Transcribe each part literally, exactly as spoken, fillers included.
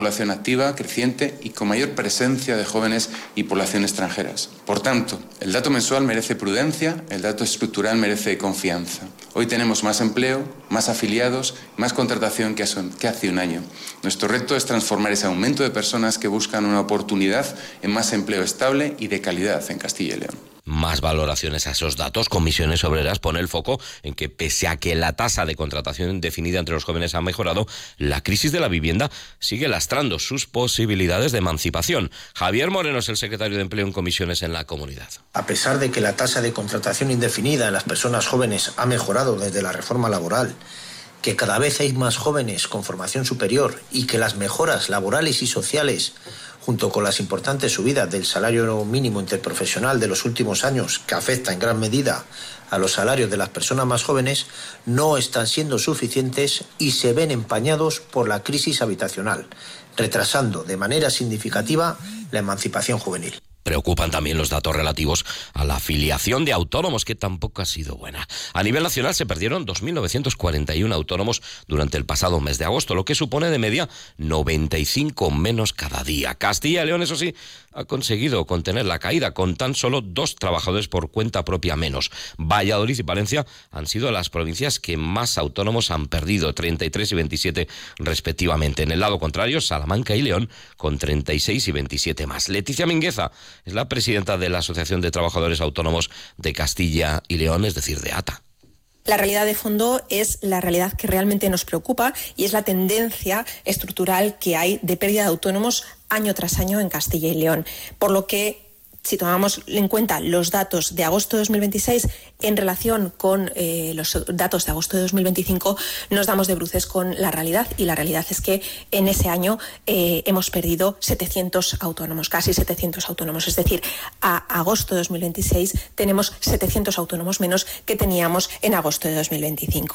población activa, creciente y con mayor presencia de jóvenes y población extranjeras. Por tanto, el dato mensual merece prudencia, el dato estructural merece confianza. Hoy tenemos más empleo, más afiliados, más contratación que hace un año. Nuestro reto es transformar ese aumento de personas que buscan una oportunidad en más empleo estable y de calidad en Castilla y León. Más valoraciones a esos datos. Comisiones Obreras pone el foco en que, pese a que la tasa de contratación indefinida entre los jóvenes ha mejorado, la crisis de la vivienda sigue lastrando sus posibilidades de emancipación. Javier Moreno es el secretario de Empleo en Comisiones en la comunidad. A pesar de que la tasa de contratación indefinida en las personas jóvenes ha mejorado desde la reforma laboral, que cada vez hay más jóvenes con formación superior y que las mejoras laborales y sociales, junto con las importantes subidas del salario mínimo interprofesional de los últimos años, que afecta en gran medida a los salarios de las personas más jóvenes, no están siendo suficientes y se ven empañados por la crisis habitacional, retrasando de manera significativa la emancipación juvenil. Preocupan también los datos relativos a la afiliación de autónomos, que tampoco ha sido buena. A nivel nacional se perdieron dos mil novecientos cuarenta y uno autónomos durante el pasado mes de agosto, lo que supone de media noventa y cinco menos cada día. Castilla y León, eso sí, ha conseguido contener la caída con tan solo dos trabajadores por cuenta propia menos. Valladolid y Valencia han sido las provincias que más autónomos han perdido, treinta y tres y veintisiete respectivamente. En el lado contrario, Salamanca y León con treinta y seis y veintisiete más. Leticia Mingueza es la presidenta de la Asociación de Trabajadores Autónomos de Castilla y León, es decir, de A T A. La realidad de fondo es la realidad que realmente nos preocupa y es la tendencia estructural que hay de pérdida de autónomos año tras año en Castilla y León. Por lo que, si tomamos en cuenta los datos de agosto de dos mil veintiséis en relación con eh, los datos de agosto de dos mil veinticinco, nos damos de bruces con la realidad, y la realidad es que en ese año eh, hemos perdido setecientos autónomos, casi setecientos autónomos. Es decir, a agosto de dos mil veintiséis tenemos setecientos autónomos menos que teníamos en agosto de dos mil veinticinco.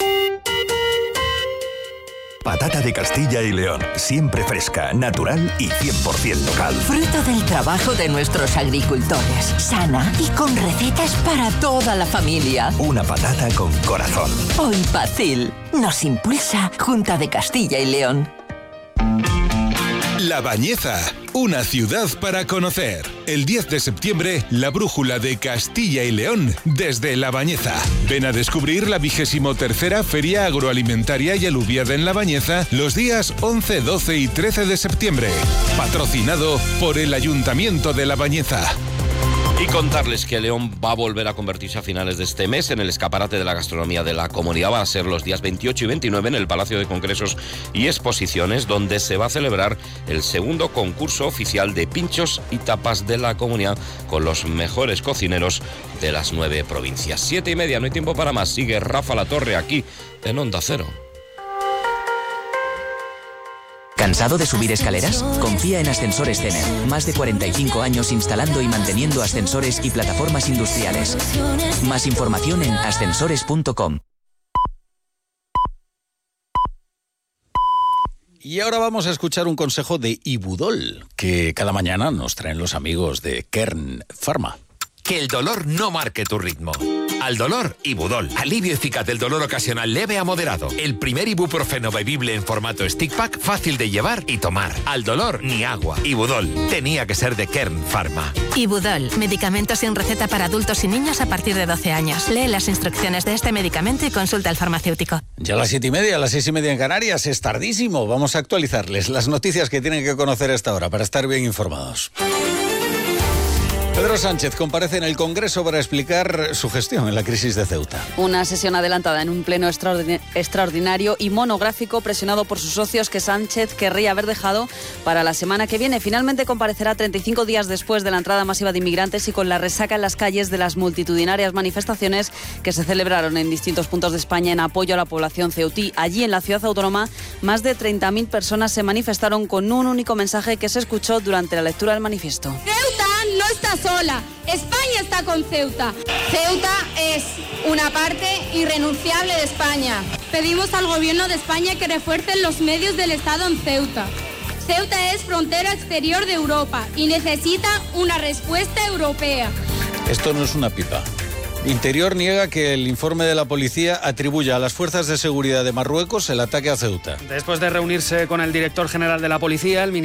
Patata de Castilla y León, siempre fresca, natural y cien por ciento local. Fruto del trabajo de nuestros agricultores, sana y con recetas para toda la familia. Una patata con corazón. Hoy Pacil nos impulsa Junta de Castilla y León. La Bañeza, una ciudad para conocer. El diez de septiembre, la brújula de Castilla y León desde La Bañeza. Ven a descubrir la vigésimo tercera Feria Agroalimentaria y Aluviada en La Bañeza los días once, doce y trece de septiembre. Patrocinado por el Ayuntamiento de La Bañeza. Y contarles que León va a volver a convertirse a finales de este mes en el escaparate de la gastronomía de la comunidad. Va a ser los días veintiocho y veintinueve en el Palacio de Congresos y Exposiciones, donde se va a celebrar el segundo concurso oficial de pinchos y tapas de la comunidad con los mejores cocineros de las nueve provincias. Siete y media, no hay tiempo para más. Sigue Rafa La Torre aquí en Onda Cero. ¿Cansado de subir escaleras? Confía en Ascensores Cener. Más de cuarenta y cinco años instalando y manteniendo ascensores y plataformas industriales. Más información en ascensores punto com. Y ahora vamos a escuchar un consejo de Ibudol, que cada mañana nos traen los amigos de Kern Pharma. Que el dolor no marque tu ritmo. Al dolor, Ibudol. Alivio eficaz del dolor ocasional leve a moderado. El primer ibuprofeno bebible en formato stick pack, fácil de llevar y tomar. Al dolor, ni agua. Ibudol. Tenía que ser de Kern Pharma. Ibudol. Medicamento sin receta para adultos y niños a partir de doce años. Lee las instrucciones de este medicamento y consulta al farmacéutico. Ya a las siete y media, a las seis y media en Canarias. Es tardísimo. Vamos a actualizarles las noticias que tienen que conocer a esta hora para estar bien informados. Pedro Sánchez comparece en el Congreso para explicar su gestión en la crisis de Ceuta. Una sesión adelantada en un pleno extraordinario y monográfico presionado por sus socios que Sánchez querría haber dejado para la semana que viene. Finalmente comparecerá treinta y cinco días después de la entrada masiva de inmigrantes y con la resaca en las calles de las multitudinarias manifestaciones que se celebraron en distintos puntos de España en apoyo a la población ceutí. Allí, en la ciudad autónoma, más de treinta mil personas se manifestaron con un único mensaje que se escuchó durante la lectura del manifiesto. ¡Ceuta no está sola! España está con Ceuta. Ceuta es una parte irrenunciable de España. Pedimos al gobierno de España que refuercen los medios del Estado en Ceuta. Ceuta es frontera exterior de Europa y necesita una respuesta europea. Esto no es una pipa. Interior niega que el informe de la policía atribuya a las fuerzas de seguridad de Marruecos el ataque a Ceuta. Después de reunirse con el director general de la policía, el